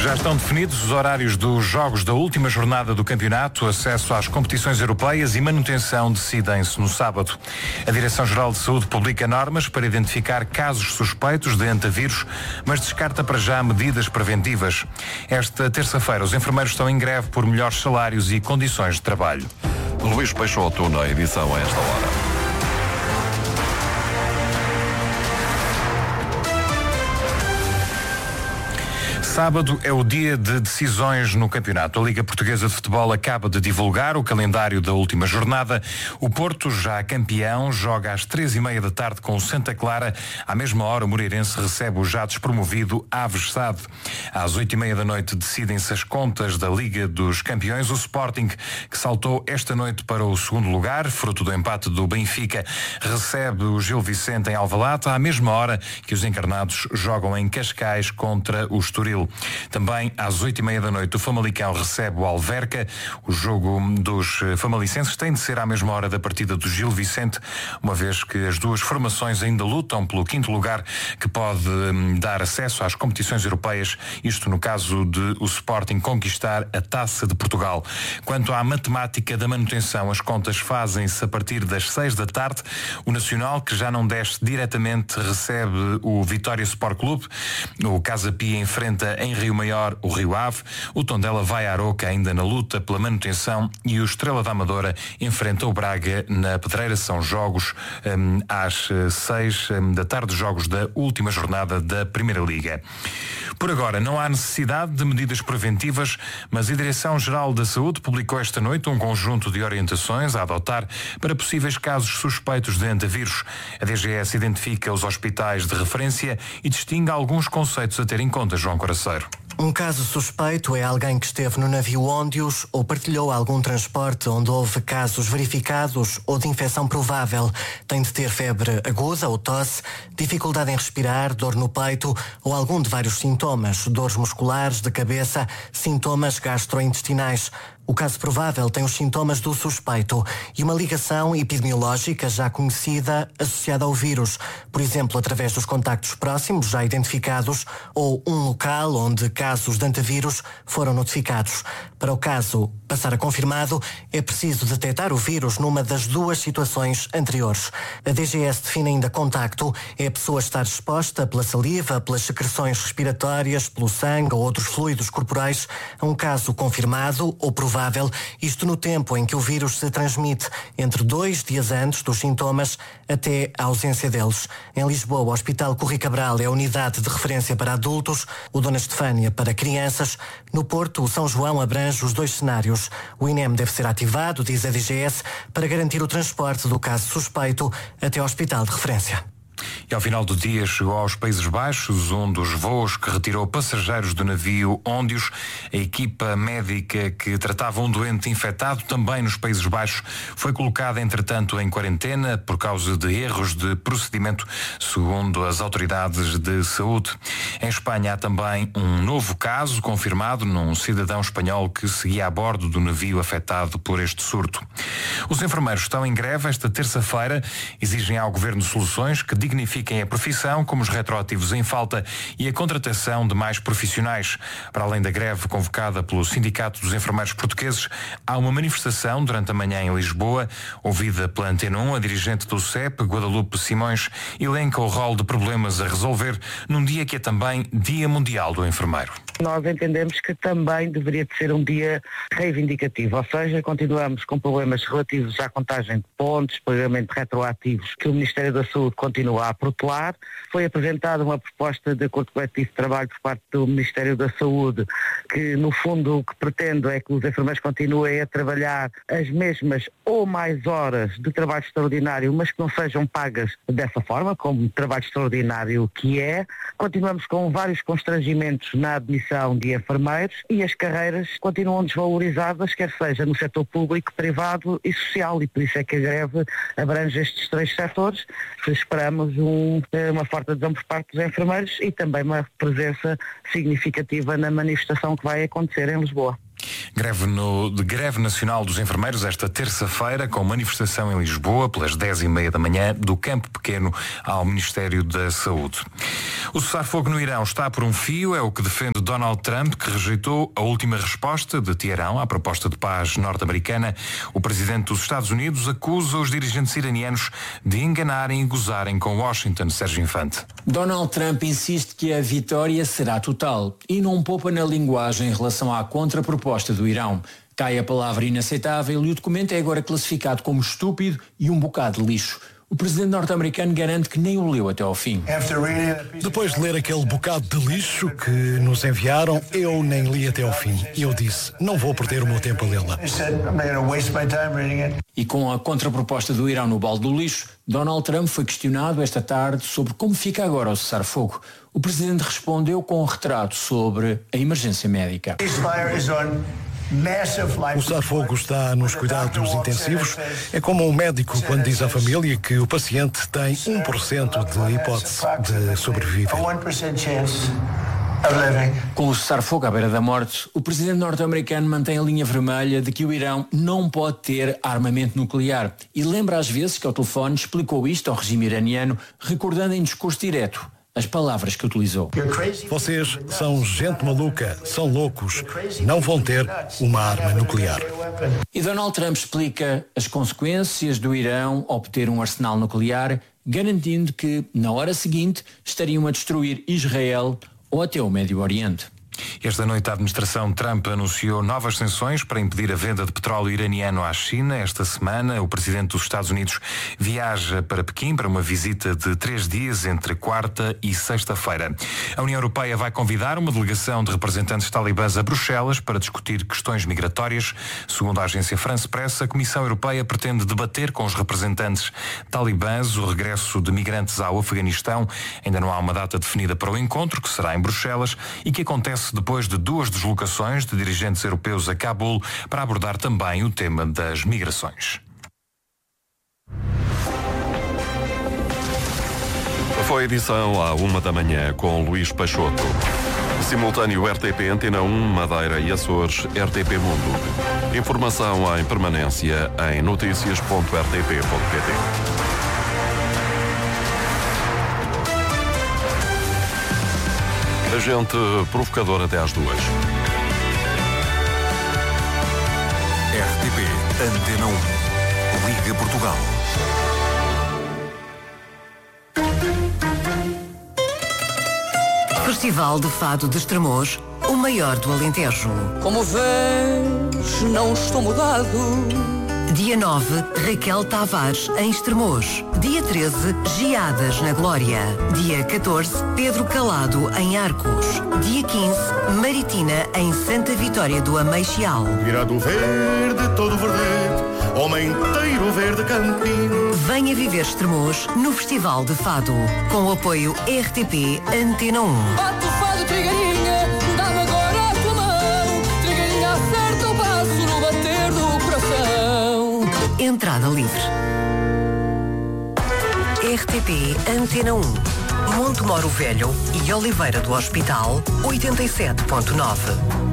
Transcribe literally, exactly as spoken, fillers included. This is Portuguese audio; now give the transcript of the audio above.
Já estão definidos os horários dos jogos da última jornada do campeonato, acesso às competições europeias e manutenção decidem-se no sábado. A Direção-Geral de Saúde publica normas para identificar casos suspeitos de antavírus, mas descarta para já medidas preventivas. Esta terça-feira, os enfermeiros estão em greve por melhores salários e condições de trabalho. Luís Peixoto na edição a esta hora. Sábado é o dia de decisões no campeonato. A Liga Portuguesa de Futebol acaba de divulgar o calendário da última jornada. O Porto, já campeão, joga às três e meia da tarde com o Santa Clara. À mesma hora, o Moreirense recebe o já despromovido Aves Sade. Às oito e meia da noite decidem-se as contas da Liga dos Campeões. O Sporting, que saltou esta noite para o segundo lugar, fruto do empate do Benfica, recebe o Gil Vicente em Alvalade, à mesma hora que os encarnados jogam em Cascais contra o Estoril. Também às oito e meia da noite o Famalicão recebe o Alverca. O jogo dos famalicenses tem de ser à mesma hora da partida do Gil Vicente, uma vez que as duas formações ainda lutam pelo quinto lugar, que pode hum, dar acesso às competições europeias, isto no caso de o Sporting conquistar a Taça de Portugal. Quanto à matemática da manutenção, as contas fazem-se a partir das seis da tarde. O Nacional, que já não desce diretamente, recebe o Vitória Sport Clube. O Casa Pia enfrenta em Rio Maior o Rio Ave. O Tondela vai à Aroca ainda na luta pela manutenção e o Estrela da Amadora enfrenta o Braga na Pedreira. São jogos um, às seis um, da tarde, jogos da última jornada da Primeira Liga. Por agora, não há necessidade de medidas preventivas, mas a Direção-Geral da Saúde publicou esta noite um conjunto de orientações a adotar para possíveis casos suspeitos de antavírus. A D G S identifica os hospitais de referência e distingue alguns conceitos a ter em conta, João Coraceiro. Um caso suspeito é alguém que esteve no navio Óndios ou partilhou algum transporte onde houve casos verificados ou de infecção provável. Tem de ter febre aguda ou tosse, dificuldade em respirar, dor no peito ou algum de vários sintomas, dores musculares, de cabeça, sintomas gastrointestinais. O caso provável tem os sintomas do suspeito e uma ligação epidemiológica já conhecida associada ao vírus, por exemplo, através dos contactos próximos já identificados ou um local onde casos de antavírus foram notificados. Para o caso passar a confirmado, é preciso detectar o vírus numa das duas situações anteriores. A D G S define ainda contacto, é a pessoa estar exposta pela saliva, pelas secreções respiratórias, pelo sangue ou outros fluidos corporais a um caso confirmado ou provável, isto no tempo em que o vírus se transmite, entre dois dias antes dos sintomas até a ausência deles. Em Lisboa, o Hospital Corri Cabral é a unidade de referência para adultos, o Dona Estefânia para crianças. No Porto, o São João abrange os dois cenários. O I N E M deve ser ativado, diz a D G S, para garantir o transporte do caso suspeito até ao hospital de referência. E ao final do dia chegou aos Países Baixos um dos voos que retirou passageiros do navio Óndios. A equipa médica que tratava um doente infectado também nos Países Baixos foi colocada, entretanto, em quarentena por causa de erros de procedimento, segundo as autoridades de saúde. Em Espanha há também um novo caso confirmado num cidadão espanhol que seguia a bordo do navio afetado por este surto. Os enfermeiros estão em greve esta terça-feira, exigem ao Governo soluções que dignifiquem a profissão, como os retroativos em falta e a contratação de mais profissionais. Para além da greve convocada pelo Sindicato dos Enfermeiros Portugueses, há uma manifestação durante a manhã em Lisboa. Ouvida pela Antena um, a dirigente do C E P, Guadalupe Simões, elenca o rol de problemas a resolver num dia que é também Dia Mundial do Enfermeiro. Nós entendemos que também deveria de ser um dia reivindicativo, ou seja, continuamos com problemas relativos à contagem de pontos, pagamentos retroativos que o Ministério da Saúde continua a protelar. Foi apresentada uma proposta de acordo coletivo de trabalho por parte do Ministério da Saúde, que no fundo o que pretende é que os enfermeiros continuem a trabalhar as mesmas ou mais horas de trabalho extraordinário, mas que não sejam pagas dessa forma, como trabalho extraordinário que é. Continuamos com vários constrangimentos na admissão de enfermeiros e as carreiras continuam desvalorizadas, quer seja no setor público, privado e social, e por isso é que a greve abrange estes três setores. Esperamos um, uma forte adesão por parte dos enfermeiros e também uma presença significativa na manifestação que vai acontecer em Lisboa. Greve, no, de greve nacional dos enfermeiros esta terça-feira, com manifestação em Lisboa, pelas dez e meia da manhã, do Campo Pequeno ao Ministério da Saúde. O cessar-fogo no Irão está por um fio, é o que defende Donald Trump, que rejeitou a última resposta de Teherão à proposta de paz norte-americana. O presidente dos Estados Unidos acusa os dirigentes iranianos de enganarem e gozarem com Washington. Sérgio Infante. Donald Trump insiste que a vitória será total e não poupa na linguagem em relação à contraproposta do Irão. Cai a palavra inaceitável e o documento é agora classificado como estúpido e um bocado de lixo. O presidente norte-americano garante que nem o leu até ao fim. Depois de ler aquele bocado de lixo que nos enviaram, eu nem li até ao fim. E eu disse, não vou perder o meu tempo a lê-la. E com a contraproposta do Irão no balde do lixo, Donald Trump foi questionado esta tarde sobre como fica agora o cessar-fogo. O presidente respondeu com um retrato sobre a emergência médica. O cessar-fogo está nos cuidados intensivos. É como um médico quando diz à família que o paciente tem um por cento de hipótese de sobreviver. Com o cessar-fogo à beira da morte, o presidente norte-americano mantém a linha vermelha de que o Irão não pode ter armamento nuclear e lembra às vezes que ao telefone explicou isto ao regime iraniano, recordando em discurso direto as palavras que utilizou. Vocês são gente maluca, são loucos, não vão ter uma arma nuclear. E Donald Trump explica as consequências do Irão obter um arsenal nuclear, garantindo que, na hora seguinte, estariam a destruir Israel ou até o Médio Oriente. Esta noite a administração Trump anunciou novas sanções para impedir a venda de petróleo iraniano à China. Esta semana, o presidente dos Estados Unidos viaja para Pequim para uma visita de três dias entre quarta e sexta-feira. A União Europeia vai convidar uma delegação de representantes talibãs a Bruxelas para discutir questões migratórias. Segundo a agência France Press, a Comissão Europeia pretende debater com os representantes talibãs o regresso de migrantes ao Afeganistão. Ainda não há uma data definida para o encontro, que será em Bruxelas e que acontece depois de duas deslocações de dirigentes europeus a Cabul para abordar também o tema das migrações. Foi a edição à uma da manhã com Luís Peixoto. Simultâneo R T P Antena um, Madeira e Açores, R T P Mundo. Informação em permanência em notícias ponto r t p ponto p t. Agente provocador até às duas. R T P Antena um. Liga Portugal. Festival de Fado de Estremoz, o maior do Alentejo. Como vês, não estou mudado. Dia nove, Raquel Tavares, em Estremoz. Dia treze, Geadas, na Glória. Dia catorze, Pedro Calado, em Arcos. Dia quinze, Maritina, em Santa Vitória do Ameixial. Virado verde, todo verdete, homem inteiro verde campino. Venha viver Estremoz no Festival de Fado, com o apoio R T P Antena um. Bate o fado, trigueirinha, dá-me agora a tua mão. Trigueirinha, acerta o passo no bater do coração. Entrada livre. R T P Antena um. Monte Moro Velho e Oliveira do Hospital, oitenta e sete ponto nove.